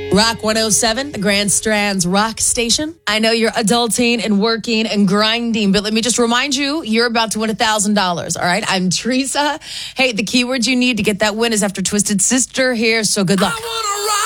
Rock 107, the Grand Strands Rock Station. I know you're adulting and working and grinding, but let me just remind you, you're about to win $1,000, all right? I'm Teresa. Hey, the keyword you need to get that win is after Twisted Sister here, so good luck.